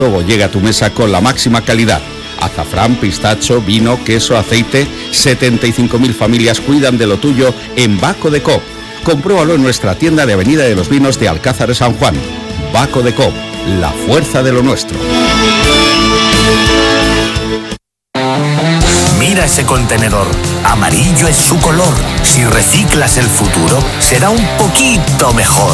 Todo llega a tu mesa con la máxima calidad. Azafrán, pistacho, vino, queso, aceite. 75.000 familias cuidan de lo tuyo en Baco de Coop. Compruébalo en nuestra tienda de Avenida de los Vinos de Alcázar de San Juan. Baco de Coop, la fuerza de lo nuestro. Mira ese contenedor. Amarillo es su color. Si reciclas el futuro, será un poquito mejor.